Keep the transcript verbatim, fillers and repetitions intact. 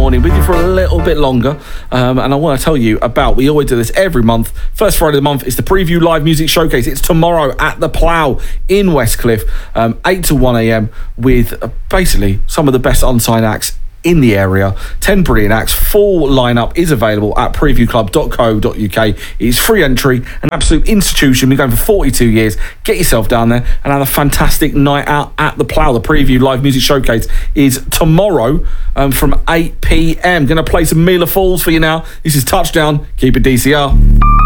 morning with you for a little bit longer. Um, and I want to tell you about, we always do this every month. First Friday of the month is the Preview Live Music Showcase. It's tomorrow at the Plough in Westcliff, um, eight to one a.m. with uh, basically some of the best unsigned acts in the area. ten brilliant acts. Full lineup is available at preview club dot co dot uk. It's free entry, an absolute institution. We've been going for forty-two years. Get yourself down there and have a fantastic night out at the Plough. The Preview Live Music Showcase is tomorrow um, from eight p.m. Going to play some Mila Falls for you now. This is Touchdown. Keep it D C R.